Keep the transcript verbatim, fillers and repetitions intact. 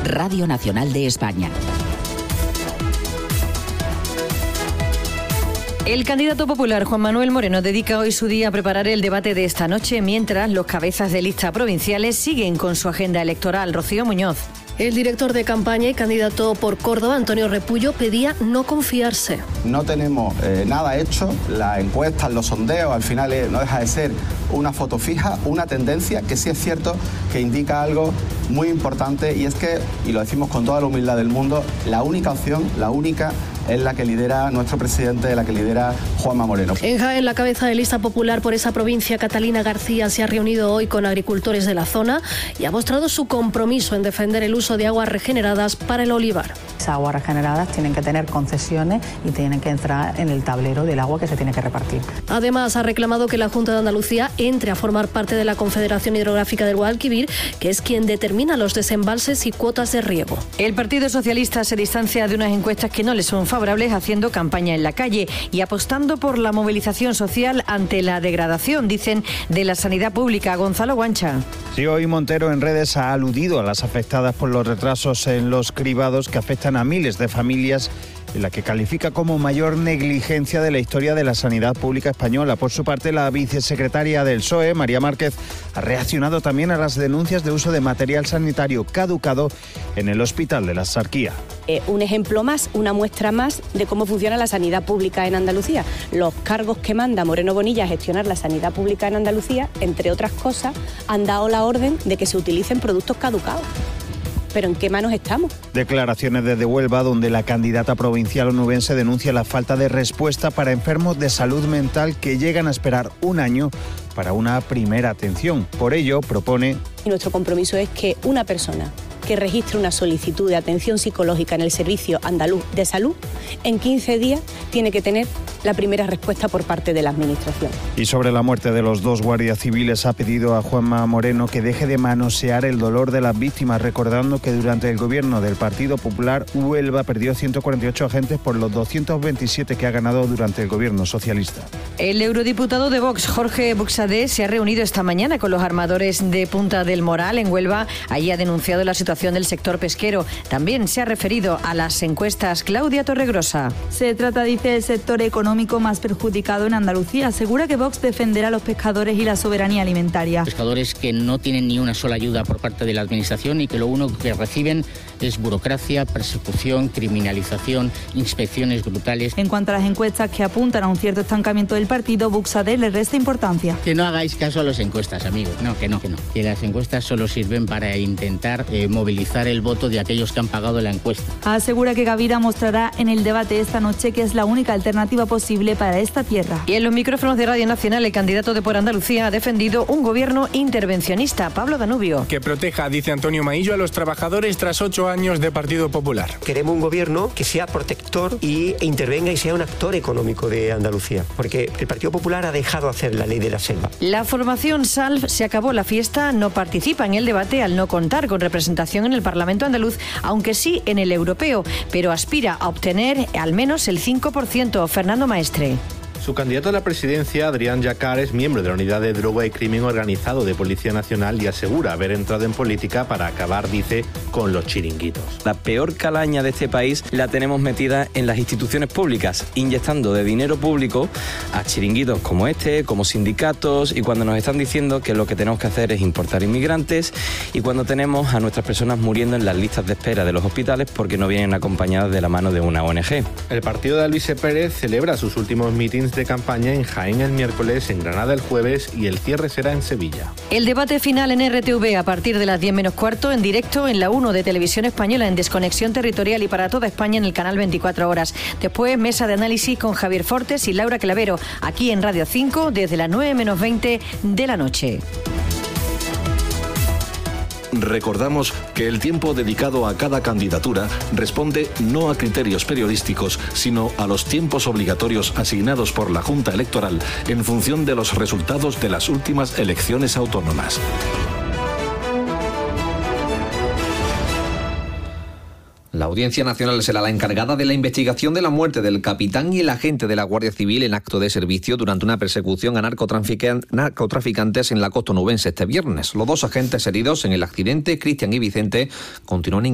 Radio Nacional de España. El candidato popular Juan Manuel Moreno dedica hoy su día a preparar el debate de esta noche, mientras los cabezas de lista provinciales siguen con su agenda electoral. Rocío Muñoz. El director de campaña y candidato por Córdoba, Antonio Repullo, pedía no confiarse. No tenemos eh, nada hecho, las encuestas, los sondeos, al final eh, no deja de ser una foto fija, una tendencia que sí es cierto que indica algo muy importante, y es que, y lo decimos con toda la humildad del mundo, la única opción, la única es la que lidera nuestro presidente, la que lidera Juanma Moreno. En Jaén, la cabeza de lista popular por esa provincia, Catalina García, se ha reunido hoy con agricultores de la zona y ha mostrado su compromiso en defender el uso de aguas regeneradas para el olivar. Esas aguas regeneradas tienen que tener concesiones y tienen que entrar en el tablero del agua que se tiene que repartir. Además, ha reclamado que la Junta de Andalucía entre a formar parte de la Confederación Hidrográfica del Guadalquivir, que es quien determina los desembalses y cuotas de riego. El Partido Socialista se distancia de unas encuestas que no le son favorables, haciendo campaña en la calle y apostando por la movilización social ante la degradación, dicen, de la sanidad pública. Gonzalo Guancha. Sí, hoy Montero en redes ha aludido a las afectadas por los retrasos en los cribados que afectan a miles de familias, en la que califica como mayor negligencia de la historia de la sanidad pública española. Por su parte, la vicesecretaria del P S O E, María Márquez, ha reaccionado también a las denuncias de uso de material sanitario caducado en el Hospital de la Sarquía. Eh, un ejemplo más, una muestra más de cómo funciona la sanidad pública en Andalucía. Los cargos que manda Moreno Bonilla a gestionar la sanidad pública en Andalucía, entre otras cosas, han dado la orden de que se utilicen productos caducados. ¿Pero en qué manos estamos? Declaraciones desde Huelva, donde la candidata provincial onubense denuncia la falta de respuesta para enfermos de salud mental que llegan a esperar un año para una primera atención. Por ello, propone... Y nuestro compromiso es que una persona que registre una solicitud de atención psicológica en el Servicio Andaluz de Salud, en quince días tiene que tener la primera respuesta por parte de la Administración. Y sobre la muerte de los dos guardias civiles, ha pedido a Juanma Moreno que deje de manosear el dolor de las víctimas, recordando que durante el gobierno del Partido Popular, Huelva perdió ciento cuarenta y ocho agentes por los doscientos veintisiete que ha ganado durante el gobierno socialista. El eurodiputado de Vox, Jorge Buxadé, se ha reunido esta mañana con los armadores de Punta del Moral, en Huelva. Allí ha denunciado la situación del sector pesquero. También se ha referido a las encuestas. Claudia Torregrosa. Se trata, dice, del sector económico más perjudicado en Andalucía. Asegura que Vox defenderá a los pescadores y la soberanía alimentaria. Pescadores que no tienen ni una sola ayuda por parte de la Administración y que lo único que reciben es burocracia, persecución, criminalización, inspecciones brutales. En cuanto a las encuestas que apuntan a un cierto estancamiento del partido, Buxadé le resta importancia. Que no hagáis caso a las encuestas, amigos. No, que no, que no. Que las encuestas solo sirven para intentar eh, movilizar el voto de aquellos que han pagado la encuesta. Asegura que Gavira mostrará en el debate esta noche que es la única alternativa posible para esta tierra. Y en los micrófonos de Radio Nacional, el candidato de Por Andalucía ha defendido un gobierno intervencionista. Pablo Danubio. Que proteja, dice Antonio Maillo, a los trabajadores tras ocho años de Partido Popular. Queremos un gobierno que sea protector y intervenga y sea un actor económico de Andalucía, porque el Partido Popular ha dejado hacer la ley de la selva. La formación S A L F se acabó la fiesta, no participa en el debate al no contar con representación en el Parlamento andaluz, aunque sí en el europeo, pero aspira a obtener al menos el cinco por ciento. Fernando Maestre. Su candidato a la presidencia, Adrián Yacar, es miembro de la Unidad de Droga y Crimen Organizado de Policía Nacional y asegura haber entrado en política para acabar, dice, con los chiringuitos. La peor calaña de este país la tenemos metida en las instituciones públicas, inyectando de dinero público a chiringuitos como este, como sindicatos, y cuando nos están diciendo que lo que tenemos que hacer es importar inmigrantes, y cuando tenemos a nuestras personas muriendo en las listas de espera de los hospitales porque no vienen acompañadas de la mano de una O N G. El partido de Alvise Pérez celebra sus últimos mítines de campaña en Jaén el miércoles, en Granada el jueves y el cierre será en Sevilla. El debate final en R T V a partir de las diez menos cuarto, en directo en la uno de Televisión Española, en Desconexión Territorial y para toda España en el canal veinticuatro horas. Después, mesa de análisis con Javier Fortes y Laura Clavero, aquí en Radio cinco desde las nueve menos veinte de la noche. Recordamos que el tiempo dedicado a cada candidatura responde no a criterios periodísticos, sino a los tiempos obligatorios asignados por la Junta Electoral en función de los resultados de las últimas elecciones autónomas. La Audiencia Nacional será la encargada de la investigación de la muerte del capitán y el agente de la Guardia Civil en acto de servicio durante una persecución a narcotraficantes en la costa onubense este viernes. Los dos agentes heridos en el accidente, Cristian y Vicente, continúan